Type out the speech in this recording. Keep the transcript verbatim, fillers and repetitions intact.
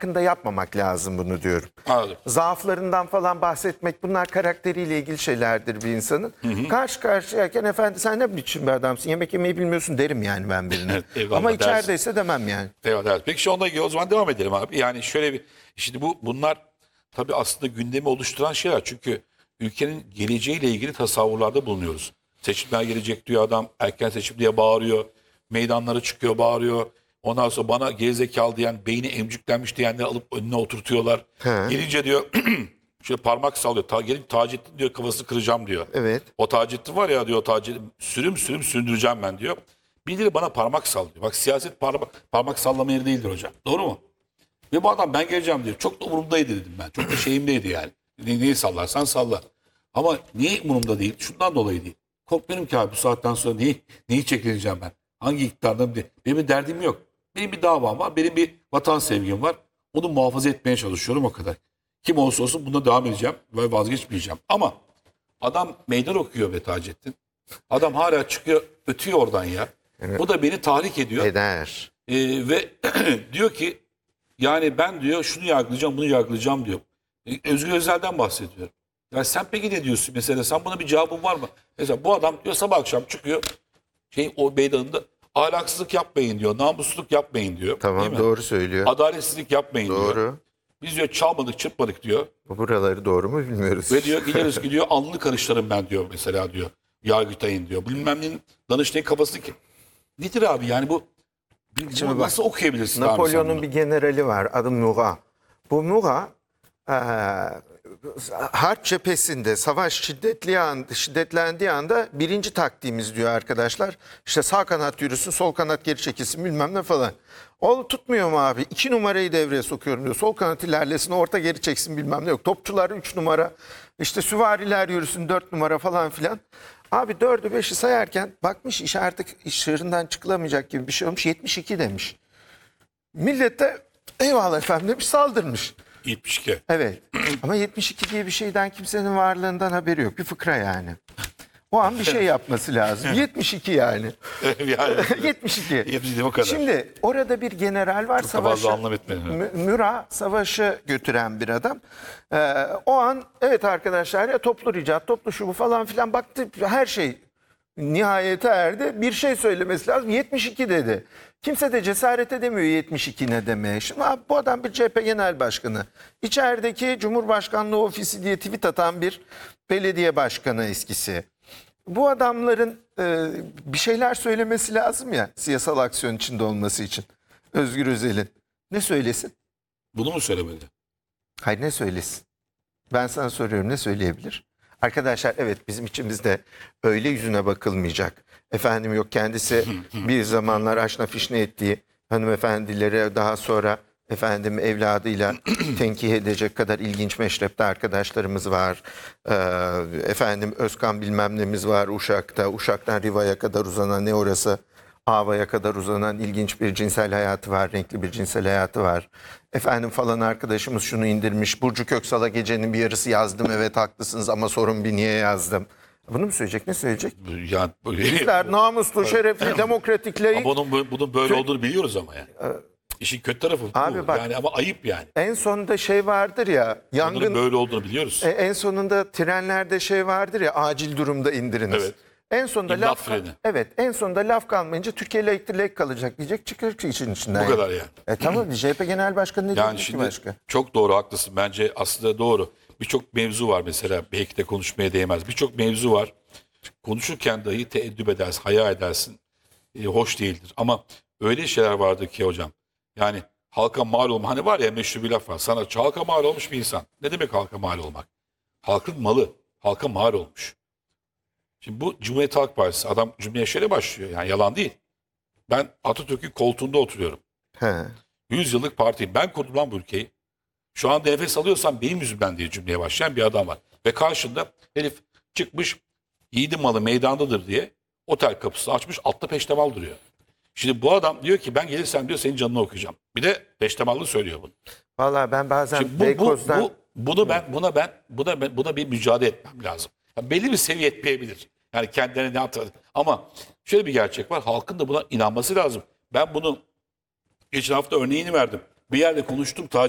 hakkında yapmamak lazım bunu diyorum. Anladım. Zaaflarından falan bahsetmek, bunlar karakteriyle ilgili şeylerdir bir insanın. Hı hı. Karşı karşıyayken efendi sen ne biçim bir adamsın, yemek yemeyi bilmiyorsun derim yani ben birine. Evet, eyvallah, ama dersin. içerideyse demem yani. Eyvallah, evet. Peki şu anda o zaman devam edelim abi. Yani şöyle bir, şimdi bu bunlar tabii aslında gündemi oluşturan şeyler. Çünkü ülkenin geleceğiyle ilgili tasavvurlarda bulunuyoruz. Seçimler gelecek diyor adam, erken seçim diye bağırıyor. Meydanlara çıkıyor, bağırıyor. Ondan sonra bana gerizekalı diyen, beyni emcüklenmiş diyenleri alıp önüne oturtuyorlar. He. Gelince diyor şöyle parmak sallıyor. Ta, gelin Taceddin diyor kafasını kıracağım diyor. Evet. O Taceddin var ya diyor, Taceddin sürüm sürüm sündüreceğim ben diyor. Birileri bana parmak sallıyor. Bak siyaset parmak, parmak sallama yeri değildir hocam. Doğru mu? Ve bu adam ben geleceğim diyor. Çok da umurumdaydı dedim ben. Çok da şeyimdeydi yani. Ne, neyi sallarsan salla. Ama niye umurumda değil? Şundan dolayı değil. Korkmuyorum ki abi bu saatten sonra neyi, neyi çekileceğim ben? Hangi iktidardan bir benim bir derdim yok. Benim bir davam var. Benim bir vatan sevgim var. Onu muhafaza etmeye çalışıyorum o kadar. Kim olursa olsun buna devam edeceğim ve vazgeçmeyeceğim. Ama adam meydan okuyor be Taceddin. Adam hala çıkıyor ötüyor oradan ya. Evet. O da beni tahrik ediyor. Eder. Ee, ve diyor ki yani ben diyor şunu yargılayacağım bunu yargılayacağım diyor. Ee, Özgür Özel'den bahsediyorum. Ya sen peki ne diyorsun mesela, sen buna bir cevabın var mı? Mesela bu adam diyor sabah akşam çıkıyor şey o meydanında ahlaksızlık yapmayın diyor, namussuzluk yapmayın diyor. Tamam, doğru söylüyor. Adaletsizlik yapmayın diyor. Doğru. Biz diyor çalmadık çırpmadık diyor. Buraları doğru mu bilmiyoruz. Ve diyor gideriz gidiyor alnını karıştırırım ben diyor mesela diyor. Yargıtay'ın diyor. Bilmem neyin Danıştay'ın kafası ki. Nedir abi yani bu, bu Şimdi bak, nasıl okuyabilirsin abi sen Napolyon'un bunu? bir generali var adı Murat. Bu Murat e, harp cephesinde savaş şiddetli an, şiddetlendiği anda birinci taktiğimiz diyor arkadaşlar. İşte sağ kanat yürüsün, sol kanat geri çekilsin bilmem ne falan. O tutmuyor mu abi? İki numarayı devreye sokuyorum diyor. Sol kanat ilerlesin, orta geri çeksin bilmem ne yok. Topçular üç numara, işte süvariler yürüsün dört numara falan filan. Abi dördü beşi sayarken bakmış iş artık iş çığırından çıkılamayacak gibi bir şey olmuş. yetmiş iki demiş. Millet de eyvallah efendim demiş, saldırmış. yetmiş iki. Evet ama yetmiş iki diye bir şeyden kimsenin varlığından haberi yok. Bir fıkra yani. O an bir şey yapması lazım. yetmiş iki yani. yani yetmiş iki. hepsi o kadar. Şimdi orada bir general var. Çok da fazla Savaşı, anlam etmedim. Mü- Murat savaşı götüren bir adam. Ee, o an evet arkadaşlar ya toplu ricat, toplu şu bu falan filan baktı her şey nihayete erdi. Bir şey söylemesi lazım. yetmiş iki dedi. Kimse de cesaret edemiyor yetmiş iki ne demeye. Şimdi abi, bu adam bir C H P genel başkanı. İçerideki Cumhurbaşkanlığı ofisi diye tweet atan bir belediye başkanı eskisi. Bu adamların e, bir şeyler söylemesi lazım ya siyasal aksiyon içinde olması için. Özgür Özel'in. Ne söylesin? Bunu mu söylemeli? Hayır, ne söylesin? Ben sana soruyorum, ne söyleyebilir? Arkadaşlar evet, bizim içimizde öyle yüzüne bakılmayacak. Efendim yok, kendisi bir zamanlar aşna fişne ettiği hanımefendilere daha sonra efendim evladıyla tenkih edecek kadar ilginç meşrepte arkadaşlarımız var. Ee, efendim Özkan bilmem nemiz var Uşak'ta. Uşak'tan Riva'ya kadar uzanan, ne orası? Ava'ya kadar uzanan ilginç bir cinsel hayatı var, renkli bir cinsel hayatı var. Efendim falan arkadaşımız şunu indirmiş. Burcu Köksal'a gecenin bir yarısı yazdım. Evet haklısınız ama sorun bir niye yazdım. Bunu mu söyleyecek, ne söyleyecek? Yani Bizler namuslu, şerefli, demokratik, layık. ama bunun, bunun böyle olduğunu biliyoruz ama yani. İşin kötü tarafı bu. Abi bak, yani ama ayıp yani. En sonunda şey vardır ya, Bunların yangın. böyle olduğunu biliyoruz. E, en sonunda trenlerde şey vardır ya, acil durumda indiriniz. Evet. En sonunda İmdat laf freni. Evet, en sonunda laf kalmayınca Türkiye layıktır, layık kalacak diyecek, çıkar için içinden. Bu kadar yani. E tamam, C H P Genel Başkanı ne Yani diyecek ki şimdi başka? çok doğru, haklısın. Bence aslında doğru. Birçok mevzu var mesela, belki de konuşmaya değmez. Birçok mevzu var. Konuşurken dahi teeddüp edersin, haya edersin. E, hoş değildir. Ama öyle şeyler vardır ki hocam. Yani halka mal olma. Hani var ya, meşhur bir laf var. Sanatçı halka mal olmuş bir insan. Ne demek halka mal olmak? Halkın malı. Halka mal olmuş. Şimdi bu Cumhuriyet Halk Partisi. Adam cümleye şöyle başlıyor. Yani yalan değil. Ben Atatürk'ün koltuğunda oturuyorum. He. yüz yıllık partiyim. Ben kurdum lan bu ülkeyi. Şu anda nefes alıyorsam benim yüzümden diye cümleye başlayan bir adam var. Ve karşında herif çıkmış, yiğidin malı meydandadır diye otel kapısını açmış, altta peştemal duruyor. Şimdi bu adam diyor ki ben gelirsem diyor senin canını okuyacağım. Bir de peştemallı söylüyor bunu. Vallahi ben bazen Şimdi bu, bu, Beykoz'dan... bu, bunu ben buna ben buna ben buna bir mücadele etmem lazım. Yani belli bir seviye etmeyebilir. Yani kendilerine ne atar. Ama şöyle bir gerçek var. Halkın da buna inanması lazım. Ben bunu geçen hafta örneğini verdim. Bir yerde konuştum.